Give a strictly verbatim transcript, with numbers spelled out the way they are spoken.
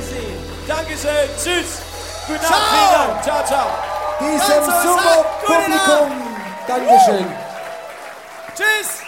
Wiedersehen. Dankeschön. Tschüss. Guten Abend. Vielen Dank. Ciao, ciao. Diesem Sumo-Publikum. Dankeschön. Tschüss.